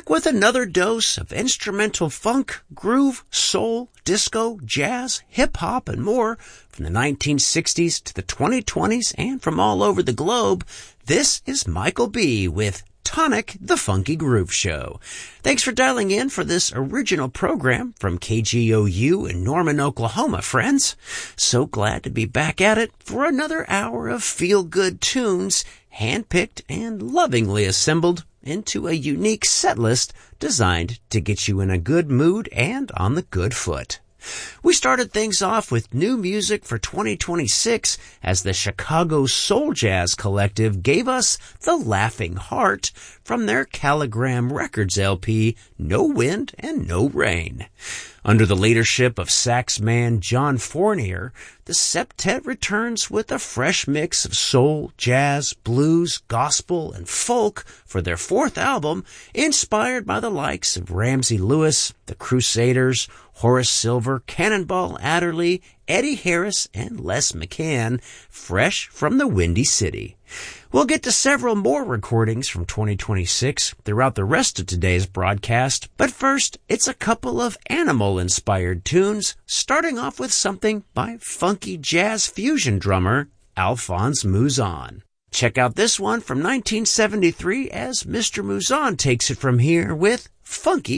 back with another dose of instrumental funk, groove, soul, disco, jazz, hip-hop, and more from the 1960s to the 2020s and from all over the globe. This is Michael B. with Tonic, the Funky Groove Show. Thanks for dialing in for this original program from KGOU in Norman, Oklahoma, friends. So glad to be back at it for another hour of feel-good tunes, handpicked and lovingly assembled into a unique set list designed to get you in a good mood and on the good foot. We started things off with new music for 2026 as the Chicago Soul Jazz Collective gave us The Laughing Heart from their Caligram Records LP, No Wind and No Rain. Under the leadership of sax man John Fournier, the septet returns with a fresh mix of soul, jazz, blues, gospel, and folk for their fourth album, inspired by the likes of Ramsey Lewis, the Crusaders, Horace Silver, Cannonball Adderley, Eddie Harris, and Les McCann, fresh from the Windy City. We'll get to several more recordings from 2026 throughout the rest of today's broadcast, but first, it's a couple of Animal-inspired tunes, starting off with something by funky jazz fusion drummer Alphonse Mouzon. Check out this one from 1973 as Mr. Mouzon takes it from here with Funky